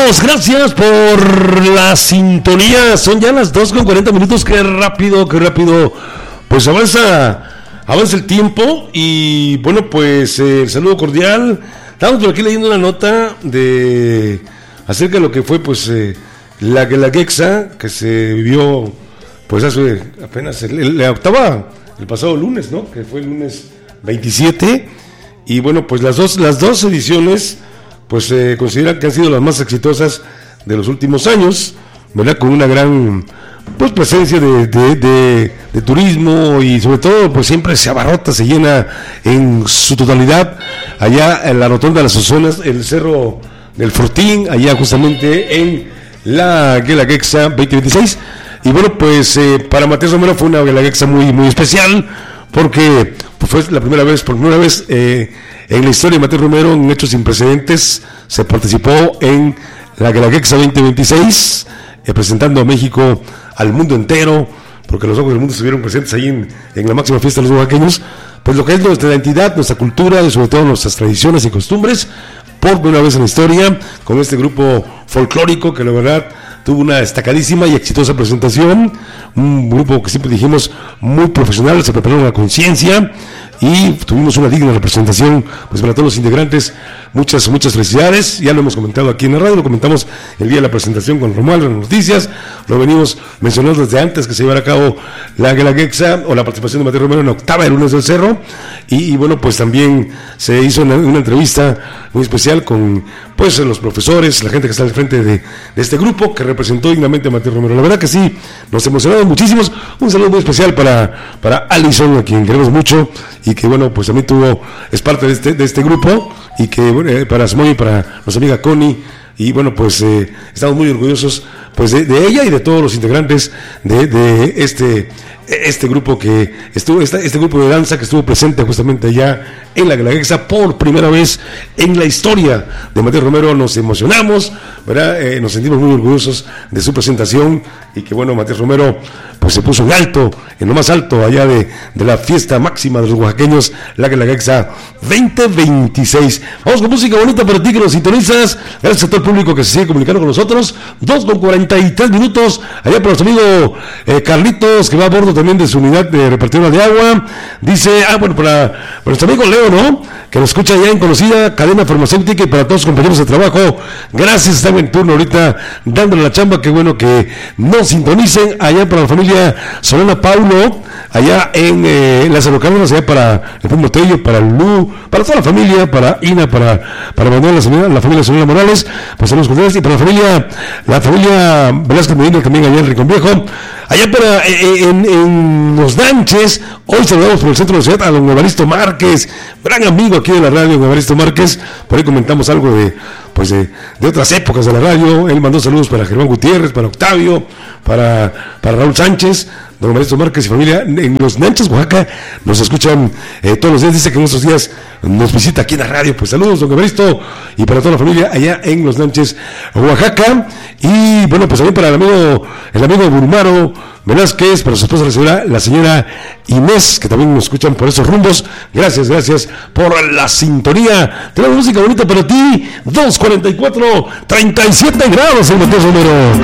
Amigos, gracias por la sintonía. Son ya las 2:40. Qué rápido. Pues avanza el tiempo. Y bueno, pues el saludo cordial. Estamos por aquí leyendo una nota acerca de lo que fue pues la Guelaguetza, que se vivió pues hace apenas la octava, el pasado lunes, ¿no? Que fue el lunes 27. Y bueno, pues las dos ediciones pues se consideran que han sido las más exitosas de los últimos años, ¿verdad? Con una gran pues presencia de turismo, y sobre todo pues siempre se abarrota, se llena en su totalidad allá en la rotonda de las Ozonas, el Cerro del Fortín, allá justamente en la Guelaguetza 2026. Y bueno, pues para Matías Romero fue una Guelaguetza muy especial, porque pues, fue por primera vez en la historia de Matías Romero, en hechos sin precedentes, se participó en la Guelaguetza 2026, presentando a México al mundo entero, porque los ojos del mundo estuvieron presentes ahí en la máxima fiesta de los oaxaqueños, pues lo que es nuestra identidad, nuestra cultura y sobre todo nuestras tradiciones y costumbres, por primera vez en la historia, con este grupo folclórico que la verdad tuvo una destacadísima y exitosa presentación, un grupo que siempre dijimos muy profesional, se preparó la conciencia y tuvimos una digna representación pues para todos los integrantes. Muchas felicidades, ya lo hemos comentado aquí en la radio, lo comentamos el día de la presentación con Romualdo en las noticias, lo venimos mencionando desde antes que se llevara a cabo la Guelaguetza o la participación de Matías Romero en la octava de Lunes del Cerro, y bueno, pues también se hizo una entrevista muy especial con pues los profesores, la gente que está al frente de este grupo que representó dignamente a Matías Romero. La verdad que sí, nos emocionamos muchísimos. Un saludo muy especial para Alison, a quien queremos mucho, y que bueno, pues también es parte de este grupo, y que para Smoy, para nuestra amiga Connie, y bueno, pues estamos muy orgullosos pues de ella y de todos los integrantes de este grupo que estuvo, este grupo de danza que estuvo presente justamente allá en la Guelaguetza por primera vez en la historia de Matías Romero. Nos emocionamos, ¿verdad? Nos sentimos muy orgullosos de su presentación, y que bueno, Matías Romero pues se puso en lo más alto allá de la fiesta máxima de los oaxaqueños, la Guelaguetza 2026. Vamos con música bonita para ti que nos sintonizas. Gracias a todo el público que se sigue comunicando con nosotros. 2:43, allá por nuestro amigo Carlitos, que va a bordo también de su unidad de repartidora de agua. Dice, bueno, para nuestro amigo Leo, ¿no? Que nos escucha ya en conocida cadena farmacéutica, y para todos los compañeros de trabajo, gracias, están en turno ahorita dándole la chamba. Qué bueno que nos sintonicen. Allá para la familia Solana Paulo, allá en las Cárdenas, allá para el Pueblo Tello, para Lu, para toda la familia, para Ina, para Manuel, la familia Solana Morales, pues saludos cordiales, y para la familia Velázquez Medina, también allá en Rincón Viejo. Allá para en Los Nanches, hoy saludamos por el centro de la ciudad a don Evaristo Márquez, gran amigo aquí de la radio, don Evaristo Márquez. Por ahí comentamos algo de otras épocas de la radio. Él mandó saludos para Germán Gutiérrez, para Octavio, para Raúl Sánchez. Don Evaristo Márquez y familia en Los Nanches, Oaxaca, nos escuchan todos los días. Dice que en estos días nos visita aquí en la radio. Pues saludos, don Evaristo, y para toda la familia allá en Los Nanches, Oaxaca. Y bueno, pues también para el amigo Bulmaro Velázquez, para su esposa la señora Inés, que también nos escuchan por esos rumbos. Gracias por la sintonía. Tenemos música bonita para ti. 2:44, 37 grados en Matías Romero.